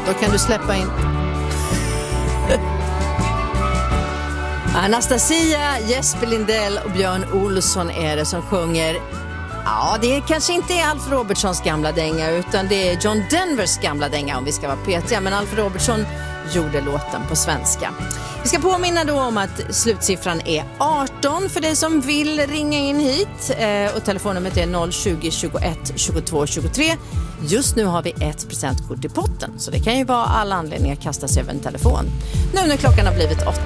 Då kan du släppa in Anastasia, Jesper Lindell och Björn Olsson är det som sjunger. Ja, det kanske inte är Alf Robertsons gamla dänga, utan det är John Denvers gamla dänga om vi ska vara petiga. Men Alf Robertson gjorde låten på svenska. Vi ska påminna då om att slutsiffran är 18 för dig som vill ringa in hit. Och telefonnumret är 020 21 22 23. Just nu har vi ett presentkort i potten, så det kan ju vara alla anledningar att kasta sig över en telefon. Nu när klockan har blivit 8.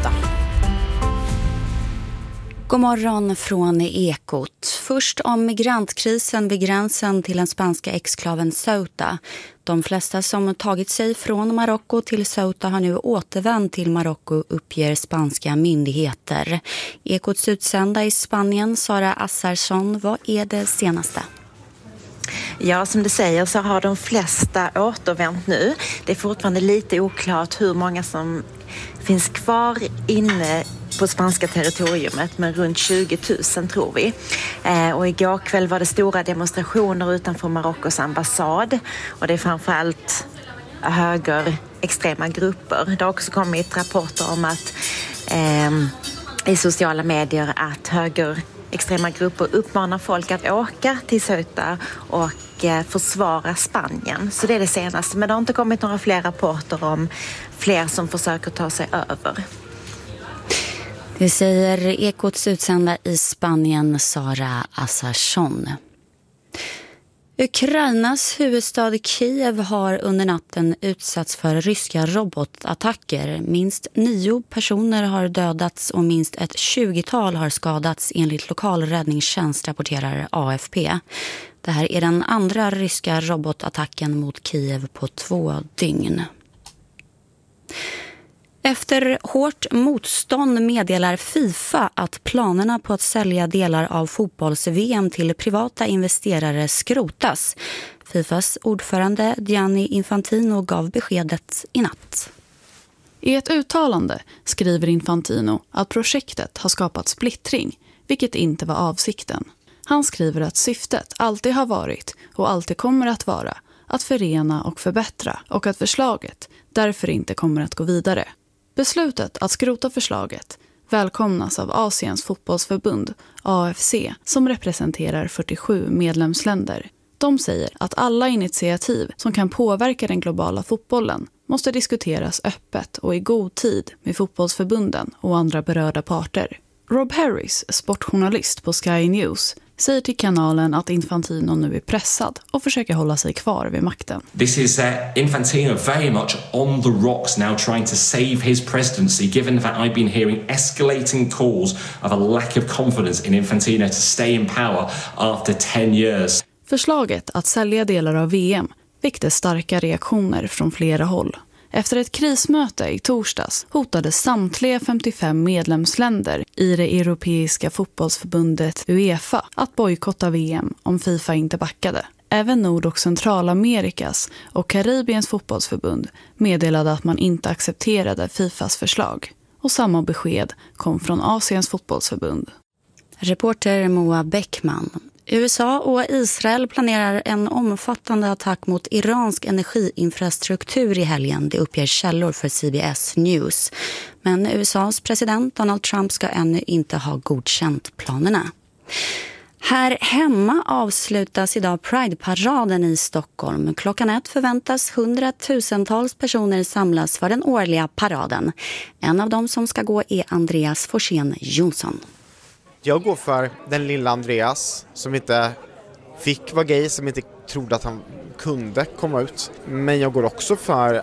God morgon från Ekot. Först om migrantkrisen vid gränsen till den spanska exklaven Ceuta. De flesta som tagit sig från Marocko till Ceuta har nu återvänt till Marocko, uppger spanska myndigheter. Ekots utsända i Spanien, Sara Assarsson, vad är det senaste? Ja, som du säger så har de flesta återvänt nu. Det är fortfarande lite oklart hur många som finns kvar inne på spanska territoriumet, men runt 20 000 tror vi. Och igår kväll var det stora demonstrationer utanför Marockos ambassad, och det är framförallt högerextrema grupper. Det har också kommit rapporter om att i sociala medier att högerextrema grupper uppmanar folk att åka till Ceuta och försvara Spanien. Så det är det senaste, men det har inte kommit några fler rapporter om fler som försöker ta sig över. Det säger Ekots utsända i Spanien, Sara Assarsson. Ukrainas huvudstad Kiev har under natten utsatts för ryska robotattacker. Minst 9 personer har dödats och minst ett 20-tal har skadats, enligt lokal räddningstjänst, rapporterar AFP. Det här är den andra ryska robotattacken mot Kiev på 2 dygn. Efter hårt motstånd meddelar FIFA att planerna på att sälja delar av fotbolls-VM till privata investerare skrotas. FIFAs ordförande Gianni Infantino gav beskedet i natt. I ett uttalande skriver Infantino att projektet har skapat splittring, vilket inte var avsikten. Han skriver att syftet alltid har varit och alltid kommer att vara att förena och förbättra, och att förslaget därför inte kommer att gå vidare. Beslutet att skrota förslaget välkomnas av Asiens fotbollsförbund, AFC, som representerar 47 medlemsländer. De säger att alla initiativ som kan påverka den globala fotbollen måste diskuteras öppet och i god tid med fotbollsförbunden och andra berörda parter. Rob Harris, sportjournalist på Sky News, säger till kanalen att Infantino nu är pressad och försöker hålla sig kvar vid makten. This is Infantino very much on the rocks now, trying to save his presidency, given that I've been hearing escalating calls of a lack of confidence in Infantino to stay in power after 10 years. Förslaget att sälja delar av VM väckte starka reaktioner från flera håll. Efter ett krismöte i torsdags hotade samtliga 55 medlemsländer i det europeiska fotbollsförbundet UEFA att bojkotta VM om FIFA inte backade. Även Nord- och Centralamerikas och Karibiens fotbollsförbund meddelade att man inte accepterade FIFAs förslag. Och samma besked kom från Asiens fotbollsförbund. Reporter Moa Bäckman. USA och Israel planerar en omfattande attack mot iransk energiinfrastruktur i helgen, det uppger källor för CBS News. Men USAs president Donald Trump ska ännu inte ha godkänt planerna. Här hemma avslutas idag Pride-paraden i Stockholm. Klockan 1 förväntas 100,000-tals personer samlas för den årliga paraden. En av dem som ska gå är Andreas Forsén Jonsson. Jag går för den lilla Andreas som inte fick vara gay, som inte trodde att han kunde komma ut. Men jag går också för